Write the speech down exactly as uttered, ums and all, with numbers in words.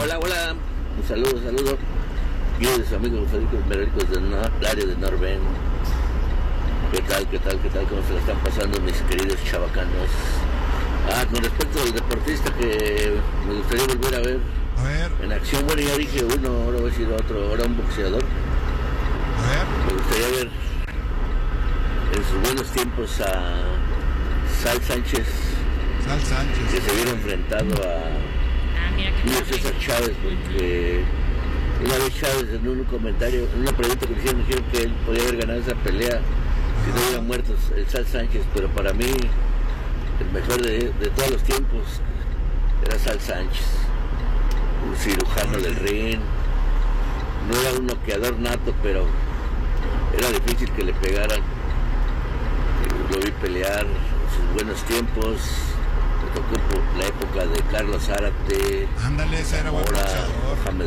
Hola, hola. Un saludo, un saludo. Yo de su amigo Federico Meréricos del área de Norben. ¿Qué tal, qué tal, qué tal? ¿Cómo se la están pasando mis queridos chavacanos? Ah, con respecto al deportista que me gustaría volver a ver. A ver. En acción, bueno, ya dije uno, ahora voy a decir otro, ahora un boxeador. A ver. Me gustaría ver en sus buenos tiempos a Sal Sánchez. Sal Sánchez. Que se hubiera enfrentado a Ah, mira que Julio César Chávez, porque una vez Chávez en un comentario, en una pregunta que le hicieron, dijeron que él podía haber ganado esa pelea si no hubiera muerto el Sal Sánchez, pero para mí el mejor de, de todos los tiempos era Sal Sánchez, un cirujano del ring, no era un noqueador nato, pero era difícil que le pegaran. Lo vi pelear en sus buenos tiempos, me tocó la época de Carlos Zárate, Ándale, ese era buen Zamora, boxeador. Mohamed